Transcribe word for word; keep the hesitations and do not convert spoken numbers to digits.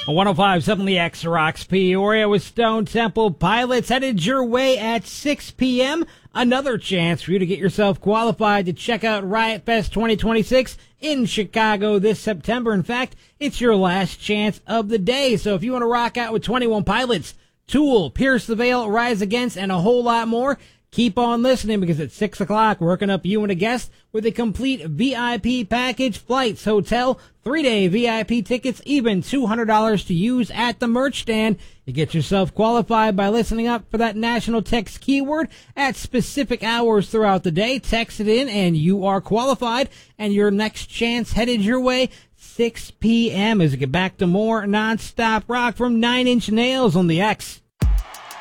one oh five point seven The X rocks Peoria with Stone Temple Pilots headed your way at six p.m. Another chance for you to get yourself qualified to check out Riot Fest twenty twenty-six in Chicago this September. In fact, it's your last chance of the day. So if you want to rock out with twenty-one Pilots, Tool, Pierce the Veil, Rise Against, and a whole lot more, keep on listening, because at six o'clock, we're hooking up you and a guest with a complete V I P package, flights, hotel, three-day V I P tickets, even two hundred dollars to use at the merch stand. You get yourself qualified by listening up for that national text keyword at specific hours throughout the day. Text it in, and you are qualified, and your next chance headed your way six p.m. as we get back to more nonstop rock from Nine Inch Nails on the X.